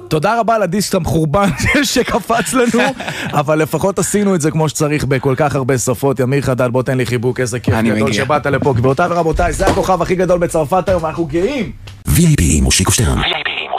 תודה רבה על הדיסק המחורבן שקפץ לנו, אבל לפחות עשינו את זה כמו שצריך בכל כך הרבה שפות. ימיר חדד, בוא תן לי חיבוק, איזה כיף גדול שבאת לפה. גבירותיי ורבותיי, זה הכוכב הכי גדול בצרפת היום, אנחנו גאים. VIP מושיקו שטרן.